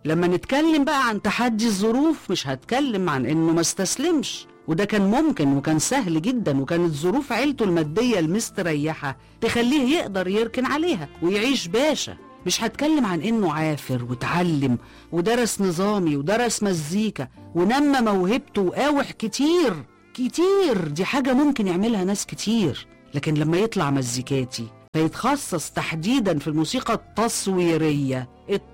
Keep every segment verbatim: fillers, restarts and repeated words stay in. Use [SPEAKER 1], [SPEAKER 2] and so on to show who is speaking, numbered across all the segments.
[SPEAKER 1] لما نتكلم بقى عن تحدي الظروف مش هتكلم عن انه ما استسلمش، وده كان ممكن وكان سهل جدا، وكانت ظروف عيلته المادية المستريحة تخليه يقدر يركن عليها ويعيش باشا. مش هتكلم عن انه عافر وتعلم ودرس نظامي ودرس مزيكا ونمى موهبته وقاوح كتير كتير، دي حاجة ممكن يعملها ناس كتير. لكن لما يطلع مزيكاتي فيتخصص تحديدا في الموسيقى التصويرية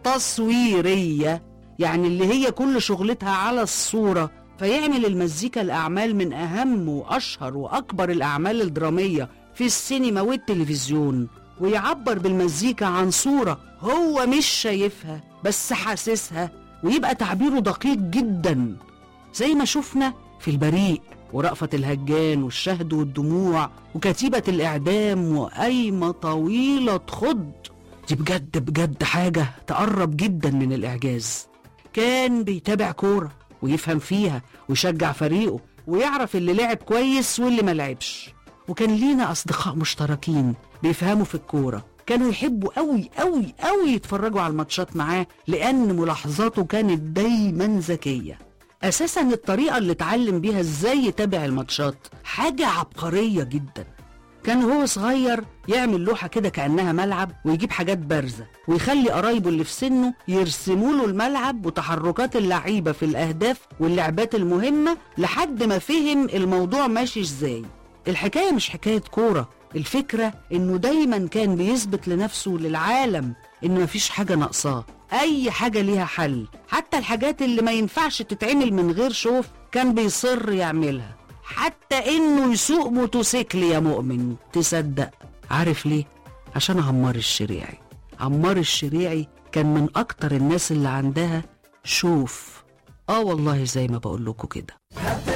[SPEAKER 1] التصويرية يعني اللي هي كل شغلتها على الصورة، فيعمل المزيكا الأعمال من أهم وأشهر وأكبر الأعمال الدرامية في السينما والتلفزيون، ويعبر بالمزيكا عن صورة هو مش شايفها بس حاسسها، ويبقى تعبيره دقيق جدا زي ما شفنا في البريء ورأفت الهجان والشهد والدموع وكتيبة الإعدام وقايمة طويلة تخض. دي بجد بجد حاجة تقرب جدا من الإعجاز. كان بيتابع كورة ويفهم فيها ويشجع فريقه ويعرف اللي لعب كويس واللي ما لعبش. وكان لينا أصدقاء مشتركين بيفهموا في الكورة، كانوا يحبوا قوي قوي قوي يتفرجوا على الماتشات معاه لأن ملاحظاته كانت دايما ذكية. أساسا الطريقة اللي اتعلم بيها ازاي يتابع الماتشات حاجة عبقرية جدا. كان هو صغير يعمل لوحة كده كأنها ملعب ويجيب حاجات بارزة ويخلي قرايبه اللي في سنه يرسموا له الملعب وتحركات اللعيبة في الأهداف واللعبات المهمة لحد ما فهم الموضوع ماشي ازاي. الحكاية مش حكاية كورة، الفكرة انه دايما كان بيثبت لنفسه للعالم ان مفيش حاجة ناقصاه، اي حاجة ليها حل، حتى الحاجات اللي ما ينفعش تتعمل من غير شوف كان بيصر يعملها، حتى انه يسوق موتوسيكل يا مؤمن. تصدق عارف ليه؟ عشان عمار الشريعي. عمار الشريعي كان من اكتر الناس اللي عندها شوف. اه والله زي ما بقول لكم كده.